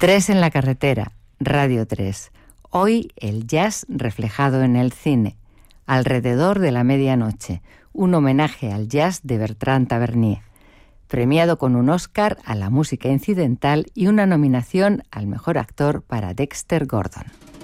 Tres en la carretera, Radio 3. Hoy el jazz reflejado en el cine. Alrededor de la medianoche, un homenaje al jazz de Bertrand Tavernier. Premiado con un Oscar a la música incidental y una nominación al mejor actor para Dexter Gordon.